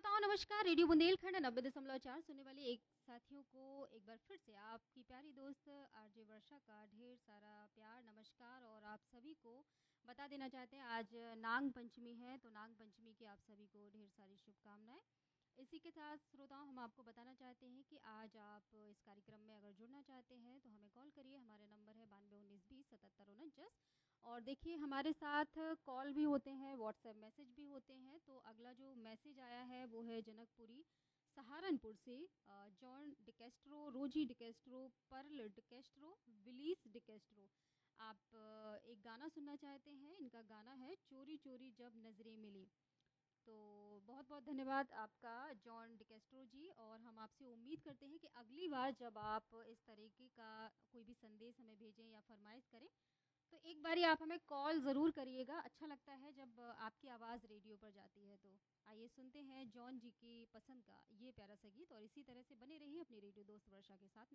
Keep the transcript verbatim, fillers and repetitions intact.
श्रोताओं नमस्कार। रेडियो बुंदेलखंड नब्बे दशमलव चार सुनने वाले एक साथियों को एक बार फिर से आपकी प्यारी दोस्त आरजे वर्षा का ढेर सारा प्यार नमस्कार। और आप सभी को बता देना चाहते हैं आज नाग पंचमी है, तो नाग पंचमी की आप सभी को ढेर सारी शुभकामनाएं। इसी के साथ श्रोताओं हम आपको बताना चाहते हैं कि आज आप इस कार्यक्रम में अगर जुड़ना चाहते हैं तो हमें कॉल करिए। हमारे नंबर है बानवे उन्नीस बीस सतहत्तर उनचास। और देखिए हमारे साथ कॉल भी होते हैं, व्हाट्सएप मैसेज भी होते हैं। तो अगला जो मैसेज आया है वो है जनकपुरी सहारनपुर से जॉन डिकेस्ट्रो, रोजी डिकेस्ट्रो, पर्ल डिकेस्ट्रो, विलीस डिकेस्ट्रो। आप एक गाना सुनना चाहते हैं। इनका गाना है चोरी चोरी जब नज़रें मिली। तो बहुत बहुत धन्यवाद आपका जॉन डिकेस्ट्रो जी। और हम आपसे उम्मीद करते हैं कि अगली बार जब आप इस तरीके का कोई भी संदेश हमें भेजें या फरमाइश करें तो एक बारी आप हमें कॉल ज़रूर करिएगा। अच्छा लगता है जब आपकी आवाज़ रेडियो पर जाती है। तो आइए सुनते हैं जॉन जी की पसंद का ये प्यारा सा गीत और इसी तरह से बने रहिए अपनी रेडियो दोस्त वर्षा के साथ।